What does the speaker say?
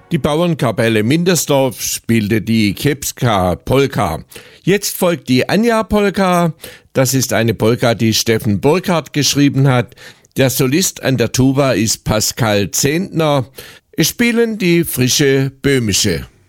Die Bauernkapelle Mindersdorf spielte die Kepska Polka. Jetzt folgt die Anja Polka. Das ist eine Polka, die Steffen Burkhardt geschrieben hat. Der Solist an der Tuba ist Pascal Zehntner. Es spielen die Frische Böhmische.